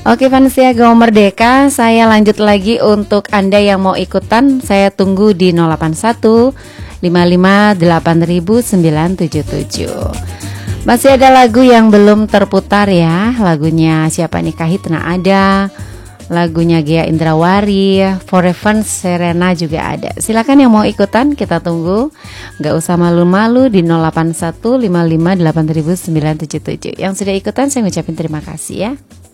Oke Vansia Go Merdeka, saya lanjut lagi untuk Anda yang mau ikutan, saya tunggu di 081 55 8977. Masih ada lagu yang belum terputar ya, lagunya Siapa Nikahi Tenang ada, lagunya Gia Indrawari, Forever Serena juga ada. Silakan yang mau ikutan, kita tunggu. Gak usah malu-malu di 081 55 8977. Yang sudah ikutan saya ngucapin terima kasih ya.